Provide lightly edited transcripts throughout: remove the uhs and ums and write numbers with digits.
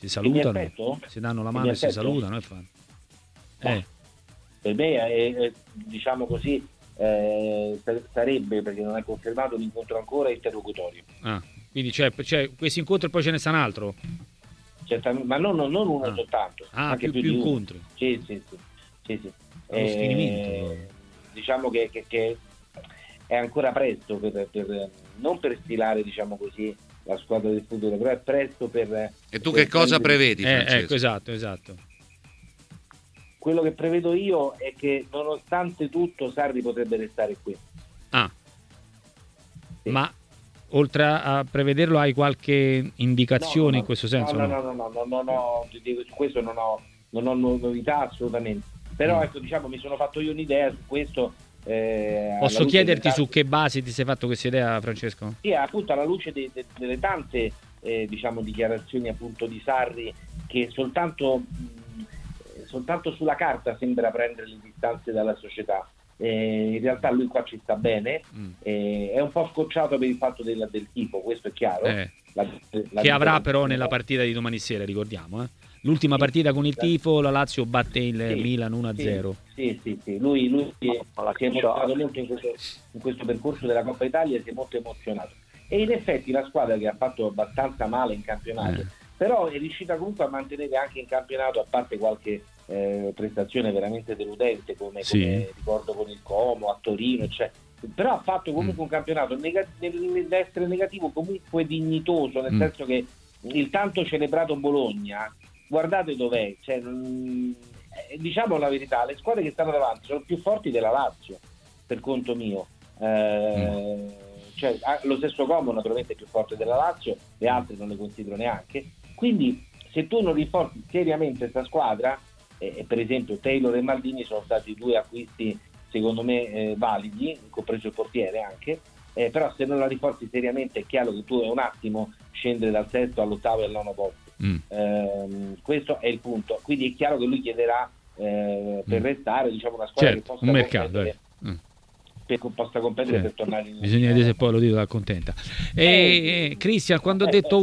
si salutano, aspetto? si danno la mano e si salutano e fanno. Per me diciamo così, sarebbe, perché non è confermato l'incontro ancora, interlocutorio. Quindi c'è questo incontro e poi ce ne sta un altro? Ma non uno soltanto, anche più incontri. Sì. Lo sfinimento. Diciamo che è ancora presto non per stilare, diciamo così, la squadra del futuro, però è presto per... E tu che cosa prevedi, Francesco? Ecco, esatto. Quello che prevedo io è che nonostante tutto Sarri potrebbe restare qui. Sì. Ma oltre a prevederlo hai qualche indicazione in questo senso? No, su questo non ho novità assolutamente. Però ecco, diciamo, mi sono fatto io un'idea su questo. Posso chiederti su che base ti sei fatto questa idea, Francesco? Sì, appunto alla luce delle tante diciamo dichiarazioni appunto di Sarri, che soltanto sulla carta sembra prendere le distanze dalla società. In realtà lui qua ci sta bene, è un po' scocciato per il fatto del tifo, questo è chiaro. Che avrà però nella partita di domani sera, ricordiamo. L'ultima partita con il tifo, la Lazio batte il Milan 1-0. Sì. Lui si è emozionato molto in questo percorso della Coppa Italia, si è molto emozionato. E in effetti la squadra, che ha fatto abbastanza male in campionato, però è riuscita comunque a mantenere anche in campionato, a parte qualche prestazione veramente deludente, come ricordo con il Como a Torino, però ha fatto comunque un campionato nell'essere negativo comunque dignitoso, nel senso che il tanto celebrato Bologna, guardate dov'è, diciamo la verità, le squadre che stanno davanti sono più forti della Lazio, per conto mio. Lo stesso Como naturalmente è più forte della Lazio, le altre non le considero neanche, quindi se tu non rinforzi seriamente questa squadra, per esempio Taylor e Maldini sono stati due acquisti secondo me validi, compreso il portiere anche, però se non la rinforzi seriamente è chiaro che tu è un attimo scendere dal sesto all'ottavo e al nono posto. Questo è il punto, quindi è chiaro che lui chiederà per restare, diciamo, una squadra che possa un mercato possa competere per tornare in... Bisogna vedere se poi lo dico accontenta. Cristian, quando ho detto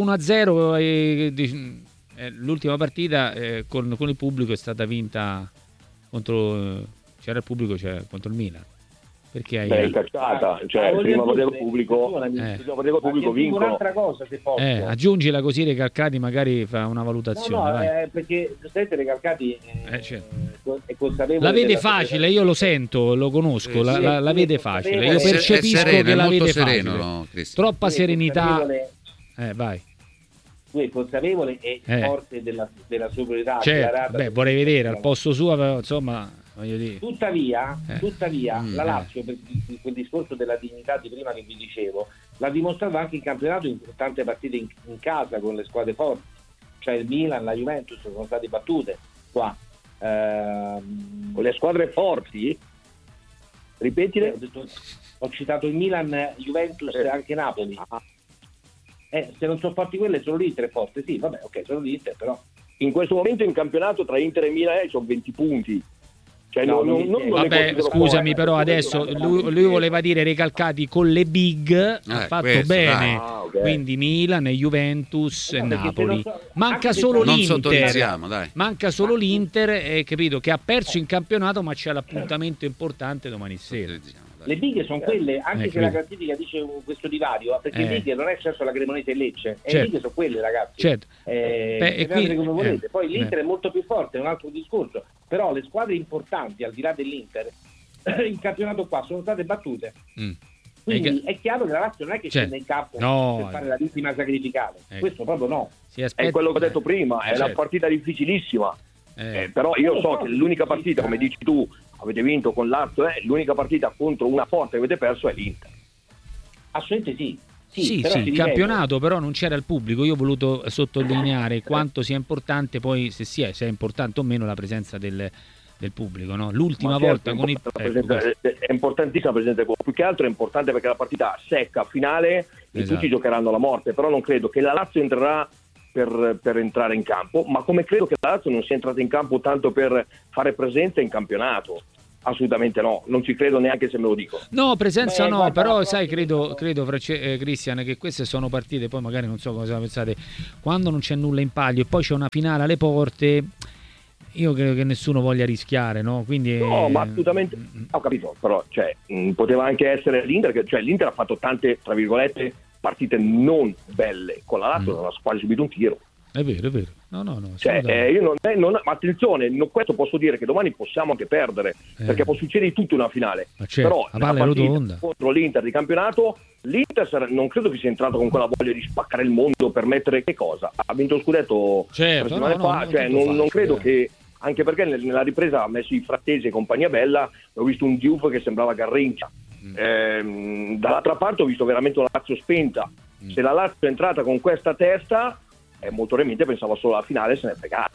1-0 l'ultima partita con il pubblico è stata vinta contro c'era il pubblico contro il Milan. Perché hai cacciata, prima potevo pubblico vincono. Un'altra cosa, se posso. Aggiungila così Recalcati magari fa una valutazione. Perché giustamente Recalcati è consapevole. La vede facile, io lo sento, lo conosco, la vede facile. Io percepisco sereno, che la vede sereno, facile. no, Troppa serenità. Vai. Lui è consapevole e forte della superiorità. Vorrei vedere al posto suo, però, insomma. Tuttavia la Lazio, per quel discorso della dignità di prima che vi dicevo, l'ha dimostrato anche in campionato in tante partite in casa con le squadre forti, cioè il Milan, la Juventus sono state battute qua con le squadre forti. Ripetile. Ho citato il Milan, Juventus e anche Napoli. Se non sono forti quelle, solo l'Inter è forte. Sì, vabbè, ok, solo l'Inter, però in questo momento in campionato tra Inter e Milan sono 20 punti. Vabbè, scusami, però adesso lui voleva dire Recalcati con le big, ha fatto bene. Quindi Milan, Juventus e Napoli. Manca solo l'Inter. Manca solo l'Inter, capito, che ha perso in campionato, ma c'è l'appuntamento importante domani sera. Le bighe sono quelle, anche se la classifica dice questo divario, perché le bighe non è certo la Cremonese e Lecce, le bighe sono quelle, ragazzi. Certo. Come volete. Poi l'Inter è molto più forte, è un altro discorso, però le squadre importanti, al di là dell'Inter, in campionato qua sono state battute. Quindi è chiaro che la Lazio non è che scende in campo per fare la vittima sacrificale, questo proprio no. È quello che ho detto prima, è una partita difficilissima. Però io so che l'unica partita, come dici tu, avete vinto con Lazio, l'unica partita contro una forte che avete perso è l'Inter. Assolutamente sì, il campionato però non c'era il pubblico. Io ho voluto sottolineare quanto sia importante poi, se è importante o meno la presenza del pubblico, no? L'ultima volta con è importantissima la presenza del pubblico, più che altro è importante perché la partita secca finale e tutti giocheranno alla morte, però non credo che la Lazio entrerà per entrare in campo, ma come credo che la Lazio non sia entrata in campo tanto per fare presenza in campionato. Assolutamente no, non ci credo neanche se me lo dico. No, presenza no, però sai, credo Cristian, che queste sono partite, poi magari non so cosa pensate, quando non c'è nulla in palio e poi c'è una finale alle porte, io credo che nessuno voglia rischiare, no? Quindi no, ma assolutamente, ho capito, però poteva anche essere l'Inter, cioè l'Inter ha fatto tante, tra virgolette, partite non belle, con la Lazio non ha quasi subito un tiro. È vero. No. Io ma attenzione, questo posso dire che domani possiamo anche perdere, perché può succedere di tutto in una finale. Certo, però la partita contro l'Inter di campionato, l'Inter non credo che sia entrato con quella voglia di spaccare il mondo per mettere che cosa. Ha vinto lo scudetto settimane fa, non credo che, anche perché nella ripresa ha messo i Frattesi e compagnia bella, ho visto un Diouf che sembrava Garrincia. Dall'altra parte ho visto veramente una Lazio spenta. Se la Lazio è entrata con questa testa, molto probabilmente pensavo solo alla finale, se n'è fregata.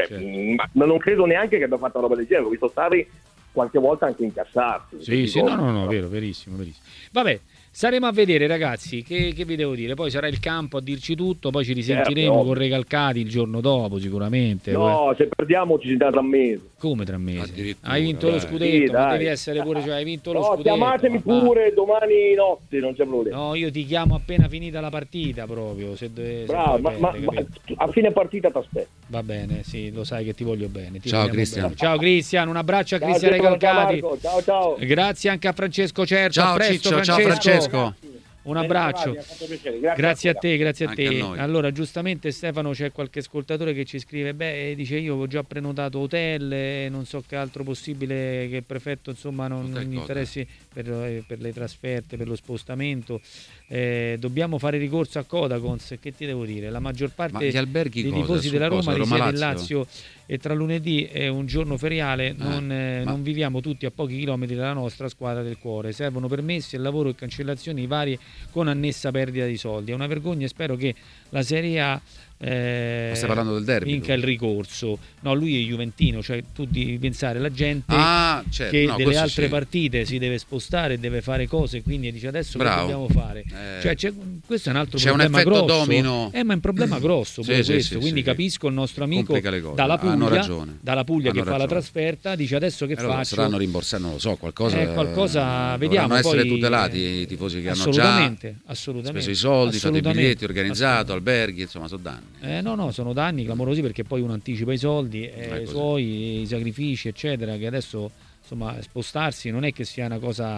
Ma non credo neanche che abbia fatto una roba del genere. Ho visto Sarri qualche volta anche incassarsi. Sì, no, verissimo. Vabbè, saremo a vedere, ragazzi, che vi devo dire. Poi sarà il campo a dirci tutto, poi ci risentiremo con Recalcati il giorno dopo sicuramente. No, se perdiamo ci sentiamo tra mesi. Come 3 mesi? Hai vinto lo scudetto, ma devi essere pure, hai vinto lo scudetto. Chiamatemi pure domani notte, non c'è problema. No, io ti chiamo appena finita la partita proprio, bravo, ma a fine partita ti aspetto. Va bene, sì, lo sai che ti voglio bene. Ciao Cristian. Ciao Cristian, un abbraccio a Cristian Recalcati. Ciao. Grazie anche a Francesco Certo. Ciao, a presto, Ciccio, ciao Francesco. Un abbraccio. Grazie a te. A allora, giustamente Stefano, c'è qualche ascoltatore che ci scrive, dice io ho già prenotato hotel e non so che altro possibile, che il prefetto insomma non mi interessi per le trasferte, per lo spostamento. Dobbiamo fare ricorso a Codacons, che ti devo dire, la maggior parte dei tifosi della Roma risiede in Lazio e tra lunedì e un giorno feriale non viviamo tutti a pochi chilometri dalla nostra squadra del cuore. Servono permessi, lavoro e cancellazioni varie con annessa perdita di soldi. È una vergogna e spero che la Serie A stai parlando del derby, vinca il ricorso. No, lui è juventino, cioè tu devi pensare la gente che delle altre partite si deve spostare, deve fare cose, quindi dice adesso che dobbiamo fare, questo è un altro problema grosso, domino. Ma è un problema grosso pure questo, quindi capisco il nostro amico dalla Puglia che fa la trasferta, dice adesso che faccio? Saranno rimborsati, non lo so, qualcosa vediamo, dovranno essere tutelati i tifosi che hanno già speso i soldi, fatto i biglietti, organizzato alberghi, insomma sono danni. No, sono danni clamorosi, perché poi uno anticipa i soldi, i suoi, i sacrifici eccetera, che adesso insomma spostarsi non è che sia una cosa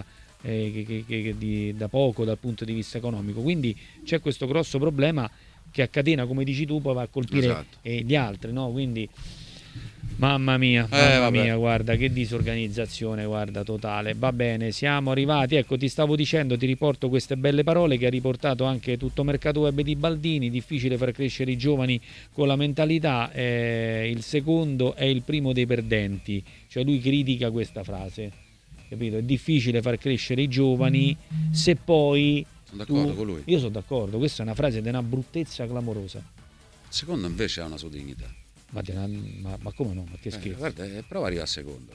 da poco dal punto di vista economico, quindi c'è questo grosso problema che a catena, come dici tu, poi va a colpire gli altri, no? Quindi mamma mia, guarda che disorganizzazione, guarda, totale. Va bene, siamo arrivati, ecco, ti stavo dicendo, ti riporto queste belle parole che ha riportato anche Tutto Mercato Web di Baldini: difficile far crescere i giovani con la mentalità, il secondo è il primo dei perdenti, cioè lui critica questa frase, capito? È difficile far crescere i giovani se poi sono d'accordo con lui. Io sono d'accordo, questa è una frase di una bruttezza clamorosa. Secondo invece ha una sua dignità. Ma come no? Ma che scherzo? Guarda, prova a arrivare a secondo.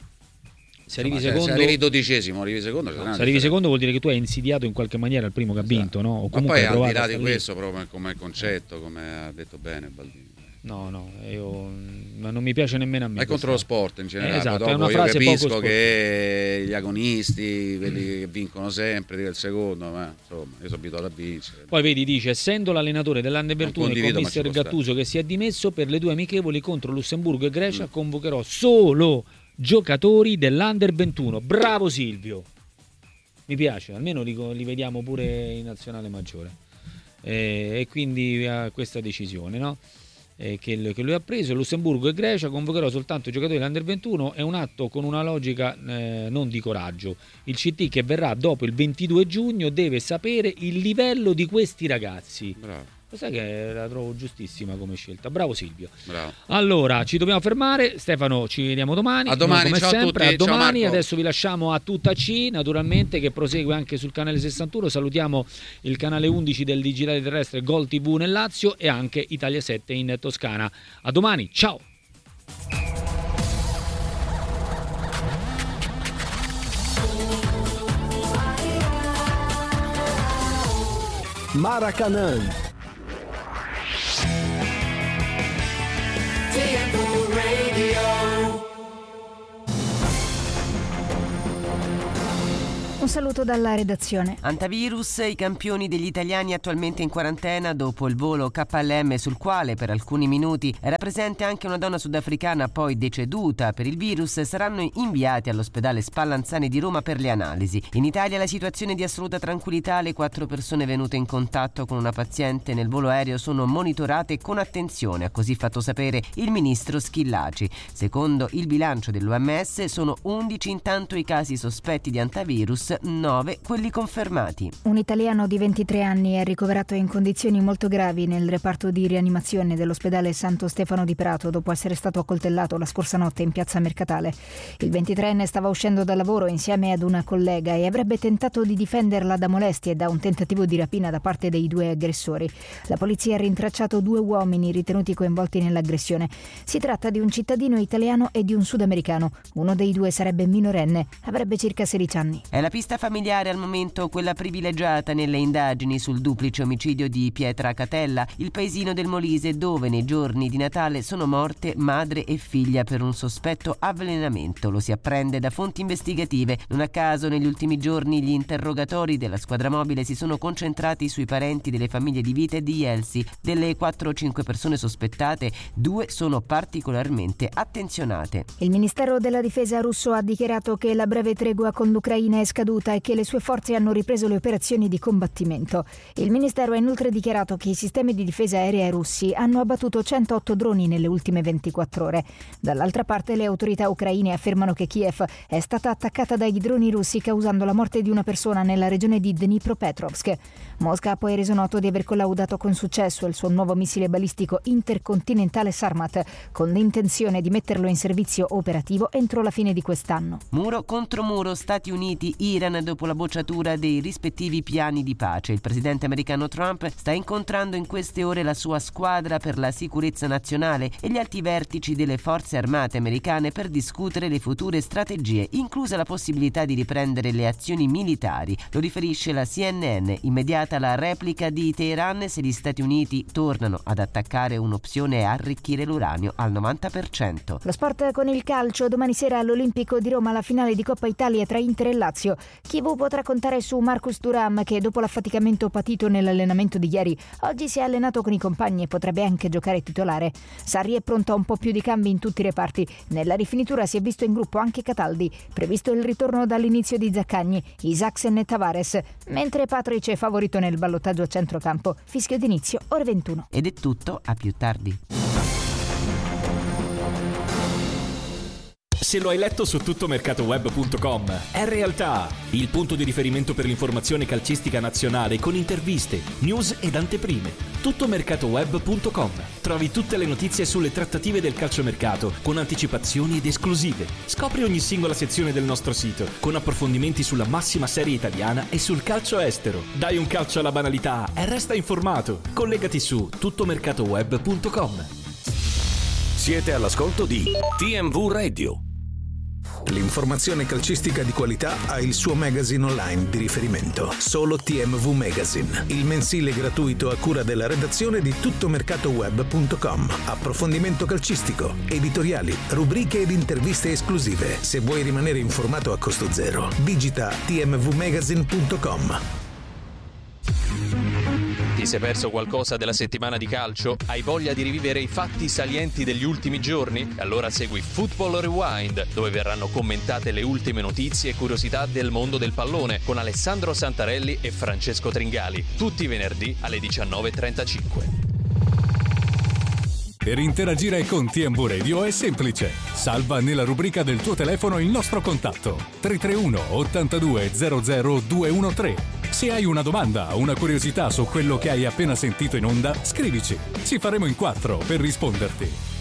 Se arrivi secondo, se arrivi 12esimo, arrivi secondo. Se arrivi secondo vuol dire che tu hai insidiato in qualche maniera il primo che ha vinto, no? O ma poi al di là di questo, proprio come concetto, come ha detto bene Baldini. No, ma non mi piace nemmeno a me. È contro lo sport in generale. Esatto, dopo è una frase io capisco poco che gli agonisti, quelli che vincono sempre, dire il secondo, ma insomma, io sono abituato a vincere. Poi vedi, dice, essendo l'allenatore dell'Under 21 e con mister Gattuso che si è dimesso, per le 2 amichevoli contro Lussemburgo e Grecia convocherò solo giocatori dell'Under 21. Bravo Silvio, mi piace, almeno li vediamo pure in nazionale maggiore, e quindi questa decisione, no? Che lui ha preso. Lussemburgo e Grecia, convocherò soltanto i giocatori dell'Under 21, è un atto con una logica non di coraggio. Il CT che verrà dopo il 22 giugno deve sapere il livello di questi ragazzi. Bravo. Lo sai che la trovo giustissima come scelta. Bravo Silvio. Bravo. Allora, ci dobbiamo fermare. Stefano, ci vediamo domani. A domani, come ciao sempre, a tutti. a domani. Ciao adesso vi lasciamo a Tutta C, naturalmente, che prosegue anche sul canale 61. Salutiamo il canale 11 del digitale terrestre Gol TV nel Lazio e anche Italia 7 in Toscana. A domani, ciao. Maracanã. saluto dalla redazione. Antivirus, i campioni degli italiani attualmente in quarantena dopo il volo KLM sul quale per alcuni minuti era presente anche una donna sudafricana poi deceduta per il virus, saranno inviati all'ospedale Spallanzani di Roma per le analisi. In Italia la situazione è di assoluta tranquillità, le 4 persone venute in contatto con una paziente nel volo aereo sono monitorate con attenzione, ha così fatto sapere il ministro Schillaci. Secondo il bilancio dell'OMS sono 11 intanto i casi sospetti di antivirus, 9 quelli confermati. Un italiano di 23 anni è ricoverato in condizioni molto gravi nel reparto di rianimazione dell'ospedale Santo Stefano di Prato dopo essere stato accoltellato la scorsa notte in piazza Mercatale. Il 23enne stava uscendo dal lavoro insieme ad una collega e avrebbe tentato di difenderla da molestie e da un tentativo di rapina da parte dei 2 aggressori. La polizia ha rintracciato 2 uomini ritenuti coinvolti nell'aggressione. Si tratta di un cittadino italiano e di un sudamericano. Uno dei 2 sarebbe minorenne, avrebbe circa 16 anni. È la pista familiare al momento quella privilegiata nelle indagini sul duplice omicidio di Pietra Catella, il paesino del Molise, dove nei giorni di Natale sono morte madre e figlia per un sospetto avvelenamento. Lo si apprende da fonti investigative. Non a caso negli ultimi giorni gli interrogatori della squadra mobile si sono concentrati sui parenti delle famiglie di Vita e di Elsi. Delle 4 o 5 persone sospettate, 2 sono particolarmente attenzionate. Il Ministero della Difesa russo ha dichiarato che la breve tregua con l'Ucraina è scaduta e che le sue forze hanno ripreso le operazioni di combattimento. Il Ministero ha inoltre dichiarato che i sistemi di difesa aerea russi hanno abbattuto 108 droni nelle ultime 24 ore. Dall'altra parte le autorità ucraine affermano che Kiev è stata attaccata dai droni russi causando la morte di una persona nella regione di Dnipropetrovsk. Mosca ha poi reso noto di aver collaudato con successo il suo nuovo missile balistico intercontinentale Sarmat con l'intenzione di metterlo in servizio operativo entro la fine di quest'anno. Muro contro muro, Stati Uniti-Iran dopo la bocciatura dei rispettivi piani di pace. Il presidente americano Trump sta incontrando in queste ore la sua squadra per la sicurezza nazionale e gli alti vertici delle forze armate americane per discutere le future strategie, inclusa la possibilità di riprendere le azioni militari. Lo riferisce la CNN. Immediata la replica di Teheran se gli Stati Uniti tornano ad attaccare. Un'opzione è arricchire l'uranio al 90%. Lo sport con il calcio. Domani sera all'Olimpico di Roma la finale di Coppa Italia tra Inter e Lazio. Chivu potrà contare su Marcus Thuram che dopo l'affaticamento patito nell'allenamento di ieri oggi si è allenato con i compagni e potrebbe anche giocare titolare. Sarri è pronto a un po' più di cambi in tutti i reparti. Nella rifinitura si è visto in gruppo anche Cataldi. Previsto il ritorno dall'inizio di Zaccagni, Isaacsen e Tavares, mentre Patric è favorito nel ballottaggio a centrocampo. Fischio d'inizio ore 21. Ed è tutto, a più tardi. Se lo hai letto su tuttomercatoweb.com, è realtà, il punto di riferimento per l'informazione calcistica nazionale con interviste, news ed anteprime. Tuttomercatoweb.com. Trovi tutte le notizie sulle trattative del calciomercato con anticipazioni ed esclusive. Scopri ogni singola sezione del nostro sito con approfondimenti sulla massima serie italiana e sul calcio estero. Dai un calcio alla banalità e resta informato. Collegati su tuttomercatoweb.com. Siete all'ascolto di TMV Radio. L'informazione calcistica di qualità ha il suo magazine online di riferimento. Solo TMV Magazine, il mensile gratuito a cura della redazione di tuttomercatoweb.com. Approfondimento calcistico, editoriali, rubriche ed interviste esclusive. Se vuoi rimanere informato a costo zero, digita tmvmagazine.com. Ti sei perso qualcosa della settimana di calcio? Hai voglia di rivivere i fatti salienti degli ultimi giorni? Allora segui Football Rewind, dove verranno commentate le ultime notizie e curiosità del mondo del pallone con Alessandro Santarelli e Francesco Tringali, tutti i venerdì alle 19:35. Per interagire con TMV Radio è semplice. Salva nella rubrica del tuo telefono il nostro contatto 331 82 00 213. Se hai una domanda o una curiosità su quello che hai appena sentito in onda, scrivici. Ci faremo in 4 per risponderti.